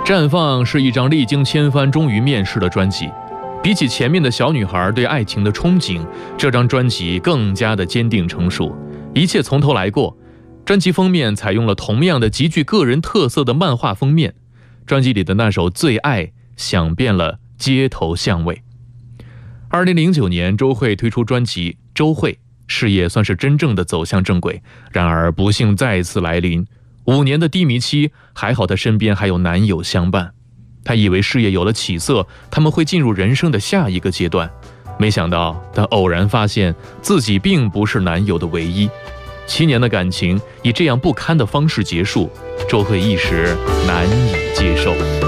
绽放是一张历经千帆终于面世的专辑，比起前面的小女孩对爱情的憧憬，这张专辑更加的坚定成熟，一切从头来过。专辑封面采用了同样的极具个人特色的漫画封面，专辑里的那首《最爱》响遍了街头巷尾。2009年，周蕙推出专辑《周蕙》，事业算是真正的走向正轨。然而不幸再次来临，5年的低迷期，还好她身边还有男友相伴。她以为事业有了起色，他们会进入人生的下一个阶段，没想到她偶然发现自己并不是男友的唯一。7年的感情以这样不堪的方式结束，周蕙一时难以接受。